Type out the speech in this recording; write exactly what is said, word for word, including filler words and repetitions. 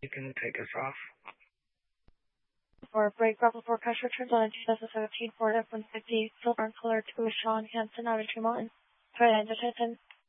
You can take us off. For brake rubber for crash returns on a twenty seventeen Ford F one fifty silver in color to Sean Hansen out of Tremont. Thread engine.